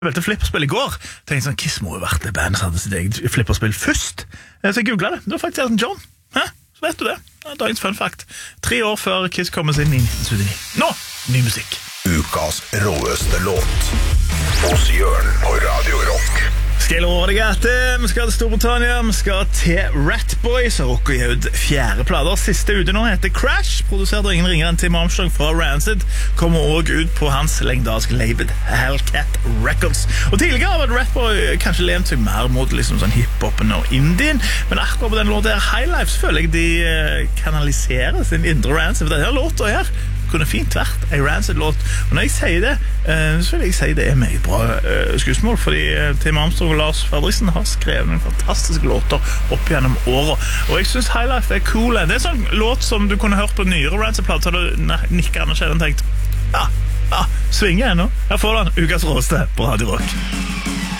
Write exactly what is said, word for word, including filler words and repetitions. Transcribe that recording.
Jeg velte flipperspill i går. Tenkte sånn, Kiss må jo vært det bandet som hadde sitt eget flipperspill først. Så jeg googlet det. Det var faktisk Elton John. Hæ? Så vet du det. Det er dagens fun fact. Tre år før Kiss kom inn i nitten syttini. Nå, ny musikk. Ukas råeste låt hos Jørn på Radio Rock. Skal jeg love deg at vi skal til Storbritannia, vi skal til Ratboy, som rocker gi ut fjerde plater. Siste ute nå heter Crash, produsert av ingen ringere enn Tim Armstrong fra Rancid, kommer også ut på hans legendariske label Hellcat Records. Og tidligere har Ratboy kanskje lent seg mer mot liksom sånn hip-hopen og indien, men akkurat på den låten her, High Life, føler jeg de kanaliserer sin indre Rancid, for denne låten her kunne fint vært en Rancid-låt. Og når jeg sier det, så vil jeg si det er meget bra skuespmål, fordi Tim Armstrong og Lars Fredriksen har skrevet noen fantastiske låter opp gjennom året. Og jeg synes High Life er cool. Det er en sånn låt som du kunne hørt på nyere Rancid-plater, så hadde du nikket anerkjent og tenkt, ja, ja, svinger jeg nå. Her får du den, ukas råste på Radio Rock.